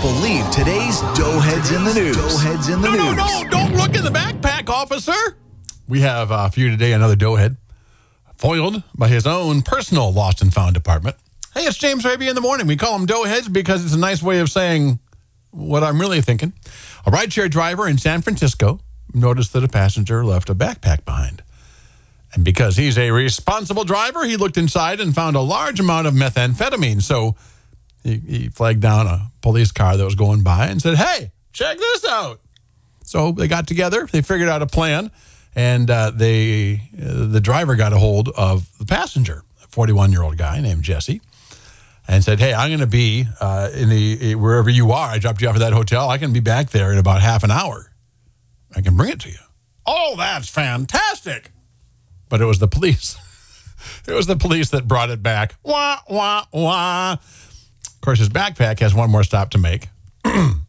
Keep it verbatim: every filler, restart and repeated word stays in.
believe today's doughheads in the news. Doughheads in the no, news. No, no, don't look in the backpack, officer. We have uh, for you today another doughhead foiled by his own personal lost and found department. Hey, it's James Raby in the morning. We call them doughheads because it's a nice way of saying what I'm really thinking. A rideshare driver in San Francisco noticed that a passenger left a backpack behind. And because he's a responsible driver, he looked inside and found a large amount of methamphetamine. So he, he flagged down a police car that was going by and said, hey, check this out. So they got together. They figured out a plan. And uh, they, uh, the driver got a hold of the passenger, a forty-one-year-old guy named Jesse, and said, hey, I'm going to be uh, in the wherever you are. I dropped you off at that hotel. I can be back there in about half an hour. I can bring it to you. Oh, that's fantastic. But it was the police. It was the police that brought it back. Wah, wah, wah. Of course, his backpack has one more stop to make.